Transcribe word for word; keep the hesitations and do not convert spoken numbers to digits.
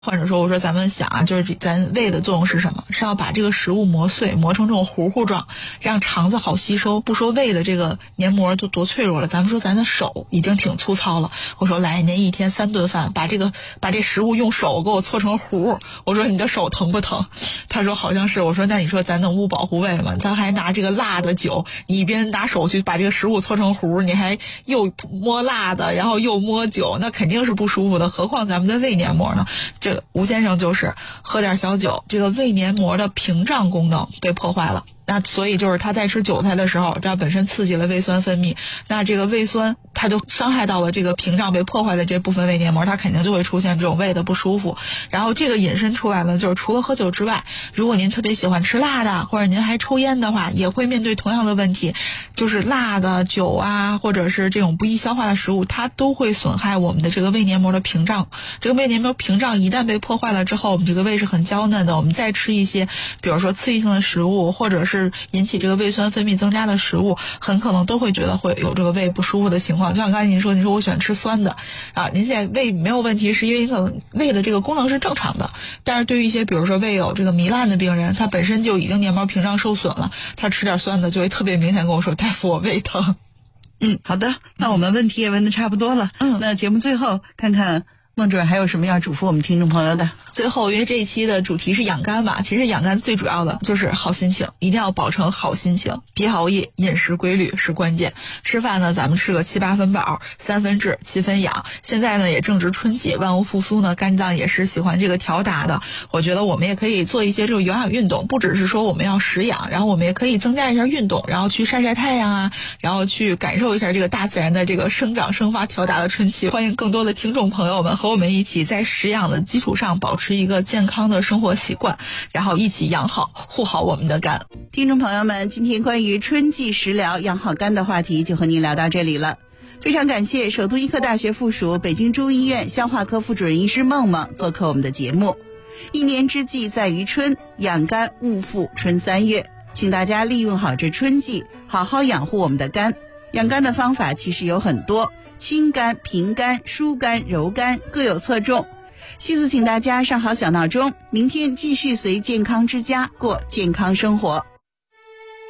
患者说，我说咱们想啊，就是咱胃的作用是什么？是要把这个食物磨碎，磨成这种糊糊状，让肠子好吸收。不说胃的这个黏膜就多脆弱了，咱们说咱的手已经挺粗糙了。我说来，您一天三顿饭，把这个把这食物用手给我搓成糊。我说你的手疼不疼？他说好像是。我说那你说咱能不保护胃吗？咱还拿这个辣的酒，你一边拿手去把这个食物搓成糊，你还又摸辣的，然后又摸酒，那肯定是不舒服的。何况咱们的胃黏膜呢？这个吴先生就是喝点小酒，这个胃黏膜的屏障功能被破坏了。那所以就是他在吃韭菜的时候，这本身刺激了胃酸分泌，那这个胃酸它就伤害到了这个屏障被破坏的这部分胃黏膜，它肯定就会出现这种胃的不舒服。然后这个引申出来呢，就是除了喝酒之外，如果您特别喜欢吃辣的，或者您还抽烟的话，也会面对同样的问题，就是辣的酒啊，或者是这种不易消化的食物，它都会损害我们的这个胃黏膜的屏障。这个胃黏膜屏障一旦被破坏了之后，我们这个胃是很娇嫩的，我们再吃一些比如说刺激性的食物，或者是引起这个胃酸分泌增加的食物，很可能都会觉得会有这个胃不舒服的情况。就像刚才您说，您说我喜欢吃酸的啊，您现在胃没有问题，是因为可能胃的这个功能是正常的，但是对于一些比如说胃有这个糜烂的病人，他本身就已经黏膜屏障受损了，他吃点酸的就会特别明显跟我说，大夫我胃疼。 嗯，好的，那我们问题也问的差不多了。嗯，那节目最后看看孟主任还有什么要嘱咐我们听众朋友的？ 最后，因为这一期的主题是养肝嘛，其实养肝最主要的就是好心情，一定要保持好心情，别熬夜，饮食规律是关键。吃饭呢，咱们吃个七八分饱，三分治，七分养。现在呢也正值春季，万物复苏呢，肝脏也是喜欢这个调达的。我觉得我们也可以做一些这个有氧运动，不只是说我们要食养，然后我们也可以增加一下运动，然后去晒晒太阳啊，然后去感受一下这个大自然的这个生长生发调达的春气。欢迎更多的听众朋友们和我们一起在食养的基础上保持持一个健康的生活习惯，然后一起养好护好我们的肝。 听众朋友们，今天关于春季食疗养好肝的话题就和您聊到这里了。非常感谢首都医科大学附属北京中医院消化科副主任医师梦梦做客我们的节目。一年之计在于春，养肝勿负春三月，请大家利用好这春季，好好养护我们的肝。养肝的方法其实有很多，清肝、平肝、疏肝、柔肝各有侧重。西子请大家上好小闹钟，明天继续随健康之家过健康生活。